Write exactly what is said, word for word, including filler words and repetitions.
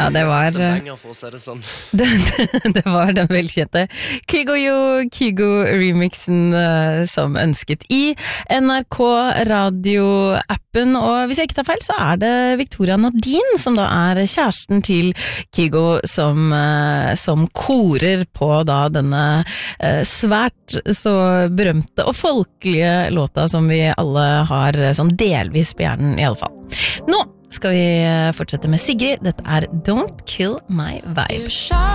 Ja, det var banger, for å si det sånn. det, det var den velkjente Kygo-yo Kygo-remixen uh, som ønsket i N R K radio-appen, og hvis jeg ikke tar feil så er det Victoria Nadine som da er kjæresten til Kygo som, uh, som korer på da denne uh, svært så berømte og folkelige låta som vi alle har uh, sånn delvis på hjernen i alle fall. Nå skal vi fortsette med Sigrid. Dette er Don't Kill My Vibe.